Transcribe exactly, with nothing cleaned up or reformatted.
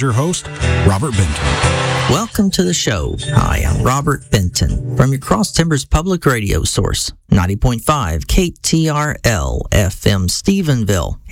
is your host, Robert Benton. Welcome to the show. Hi, I'm Robert Benton from your Cross Timbers Public Radio source, ninety point five K T R L F M Stephenville.